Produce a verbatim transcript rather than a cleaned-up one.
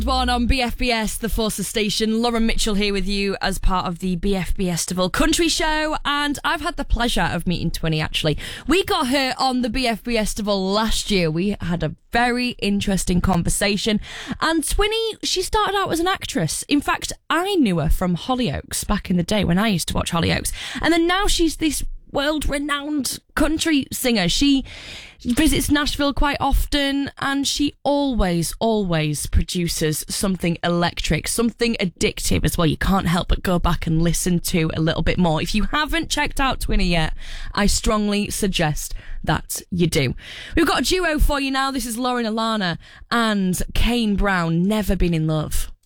One on B F B S, the Forces Station. Lauren Mitchell here with you as part of the B F B Estival Country Show, and I've had the pleasure of meeting Twinny, actually. We got her on the B F B Estival last year. We had a very interesting conversation, and Twinny, she started out as an actress. In fact, I knew her from Hollyoaks back in the day when I used to watch Hollyoaks, and then now she's this world-renowned country singer. She visits Nashville quite often, and she always, always produces something electric, something addictive as well. You can't help but go back and listen to a little bit more. If you haven't checked out Twinny yet, I strongly suggest that you do. We've got a duo for you now. This is Lauren Alana and Kane Brown, Never Been in Love.